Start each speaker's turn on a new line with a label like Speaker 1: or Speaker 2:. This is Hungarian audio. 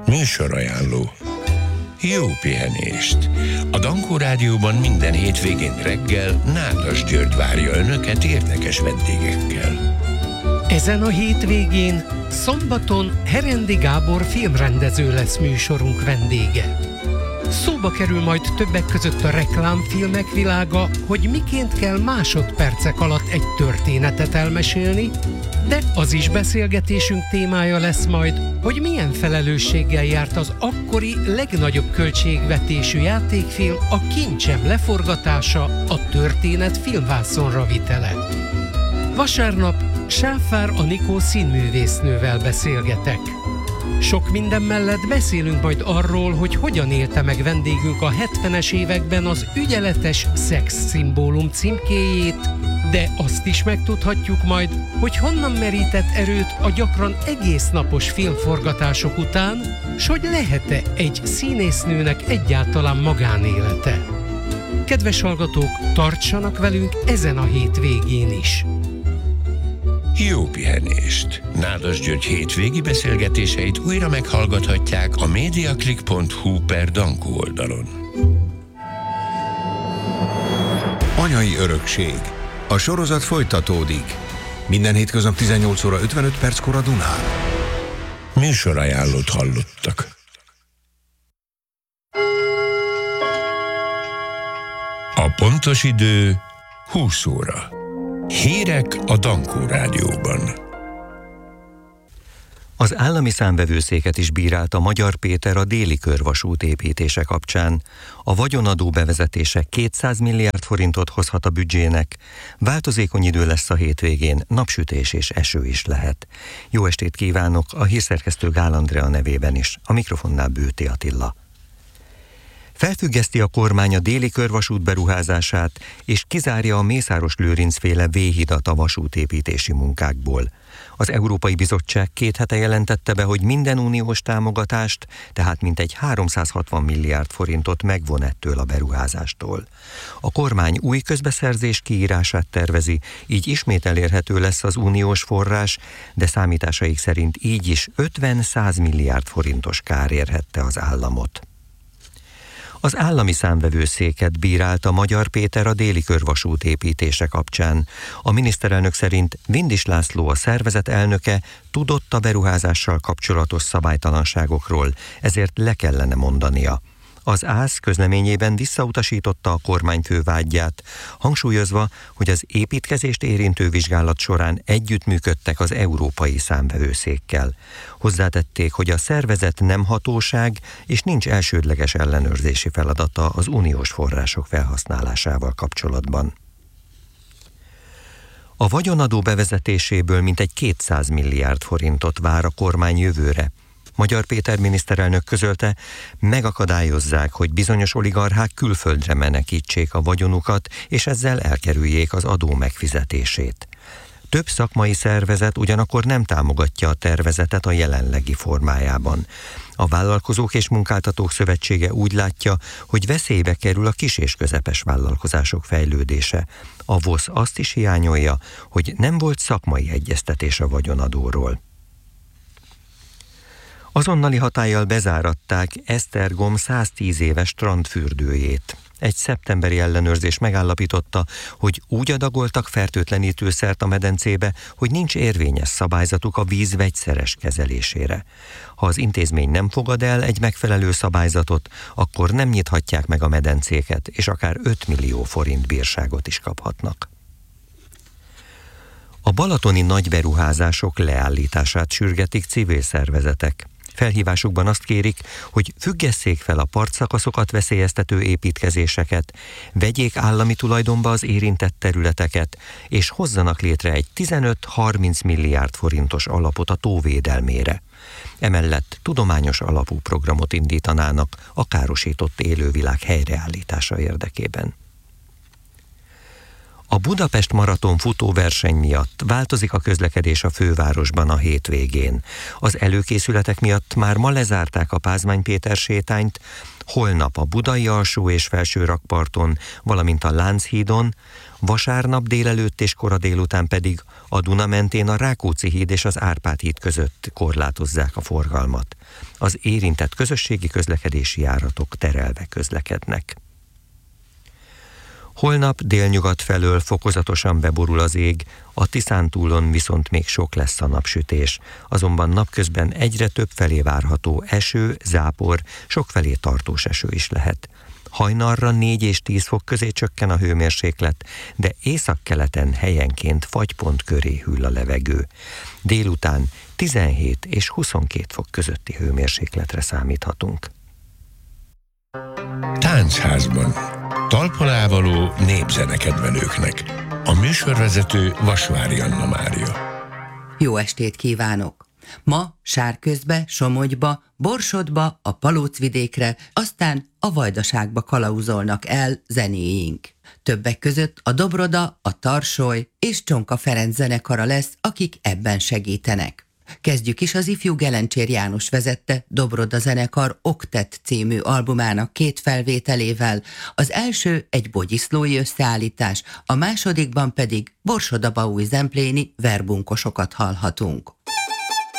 Speaker 1: Műsorajánló. Jó pihenést! A Dankó Rádióban minden hétvégén reggel Nádas György várja önöket érdekes vendégekkel.
Speaker 2: Ezen a hétvégén, szombaton Herendi Gábor filmrendező lesz műsorunk vendége. Szóba kerül majd többek között a reklámfilmek világa, hogy miként kell másodpercek alatt egy történetet elmesélni, de az is beszélgetésünk témája lesz majd, hogy milyen felelősséggel járt az akkori legnagyobb költségvetésű játékfilm, a Kincsem leforgatása, a történet filmvászonra vitele. Vasárnap Sáfár Anikó színművésznővel beszélgetek. Sok minden mellett beszélünk majd arról, hogy hogyan élte meg vendégünk a 70-es években az ügyeletes szexszimbólum címkéjét, de azt is megtudhatjuk majd, hogy honnan merített erőt a gyakran egész napos filmforgatások után, s hogy lehet-e egy színésznőnek egyáltalán magánélete. Kedves hallgatók, tartsanak velünk ezen a hétvégén is!
Speaker 1: Jó pihenést! Nádas György hétvégi beszélgetéseit újra meghallgathatják a mediaclick.hu/Dankó oldalon.
Speaker 3: Anyai örökség. A sorozat folytatódik. Minden hétköznap 18 óra 55 perckor a Dunán.
Speaker 1: Műsorajánlót hallottak. A pontos idő 20 óra. Hírek a Dankó Rádióban.
Speaker 4: Az állami számvevőszéket is bírálta Magyar Péter a déli körvasút építése kapcsán. A vagyonadó bevezetése 200 milliárd forintot hozhat a büdzsének. Változékony idő lesz a hétvégén, napsütés és eső is lehet. Jó estét kívánok, a hírszerkesztő Gál Andrea nevében is. A mikrofonnál Bőti Attila. Felfüggeszti a kormány a déli körvasút beruházását, és kizárja a Mészáros-Lőrinc-féle V-hidat a vasútépítési munkákból. Az Európai Bizottság 2 hete jelentette be, hogy minden uniós támogatást, tehát mintegy 360 milliárd forintot megvon ettől a beruházástól. A kormány új közbeszerzés kiírását tervezi, így ismét elérhető lesz az uniós forrás, de számításaik szerint így is 50-100 milliárd forintos kár érhette az államot. Az állami számvevőszéket bírálta Magyar Péter a déli körvasút építése kapcsán. A miniszterelnök szerint Vindis László, a szervezet elnöke, tudott a beruházással kapcsolatos szabálytalanságokról, ezért le kellene mondania. Az ÁSZ közleményében visszautasította a kormányfő vádját, hangsúlyozva, hogy az építkezést érintő vizsgálat során együttműködtek az Európai Számvevőszékkel. Hozzátették, hogy a szervezet nem hatóság, és nincs elsődleges ellenőrzési feladata az uniós források felhasználásával kapcsolatban. A vagyonadó bevezetéséből mintegy 200 milliárd forintot vár a kormány jövőre. Magyar Péter miniszterelnök közölte, megakadályozzák, hogy bizonyos oligarchák külföldre menekítsék a vagyonukat, és ezzel elkerüljék az adó megfizetését. Több szakmai szervezet ugyanakkor nem támogatja a tervezetet a jelenlegi formájában. A Vállalkozók és Munkáltatók Szövetsége úgy látja, hogy veszélybe kerül a kis- és közepes vállalkozások fejlődése. A VOSZ azt is hiányolja, hogy nem volt szakmai egyeztetés a vagyonadóról. Azonnali hatállyal bezáratták Esztergom 110 éves strandfürdőjét. Egy szeptemberi ellenőrzés megállapította, hogy úgy adagoltak fertőtlenítőszert a medencébe, hogy nincs érvényes szabályzatuk a víz vegyszeres kezelésére. Ha az intézmény nem fogad el egy megfelelő szabályzatot, akkor nem nyithatják meg a medencéket, és akár 5 millió forint bírságot is kaphatnak. A balatoni nagy beruházások leállítását sürgetik civil szervezetek. Felhívásukban azt kérik, hogy függesszék fel a partszakaszokat veszélyeztető építkezéseket, vegyék állami tulajdonba az érintett területeket, és hozzanak létre egy 15-30 milliárd forintos alapot a tó védelmére. Emellett tudományos alapú programot indítanának a károsított élővilág helyreállítása érdekében. A Budapest Maraton futóverseny miatt változik a közlekedés a fővárosban a hétvégén. Az előkészületek miatt már ma lezárták a Pázmány Péter sétányt, holnap a Budai alsó és felső rakparton, valamint a Lánchídon, vasárnap délelőtt és kora délután pedig a Duna mentén a Rákóczi híd és az Árpád híd között korlátozzák a forgalmat. Az érintett közösségi közlekedési járatok terelve közlekednek. Holnap délnyugat felől fokozatosan beborul az ég, a Tiszántúlon viszont még sok lesz a napsütés, azonban napközben egyre több felé várható eső, zápor, sokfelé tartós eső is lehet. Hajnalra 4 és 10 fok közé csökken a hőmérséklet, de északkeleten helyenként fagypont köré hűl a levegő. Délután 17 és 22 fok közötti hőmérsékletre számíthatunk.
Speaker 1: Táncházban. Talpon népzenekedvelőknek. A műsorvezető Vasvári Anna Mária.
Speaker 5: Jó estét kívánok! Ma Sárközbe, Somogyba, Borsodba, a Palócvidékre, aztán a Vajdaságba kalauzolnak el zenéink. Többek között a Dobroda, a Tarsoly és Csonka Ferenc zenekara lesz, akik ebben segítenek. Kezdjük is az ifjú Gelencsér János vezette Dobroda zenekar Oktet című albumának 2 felvételével. Az első egy bogyiszlói összeállítás, a másodikban pedig Borsod-Abaúj-Zempléni verbunkosokat hallhatunk.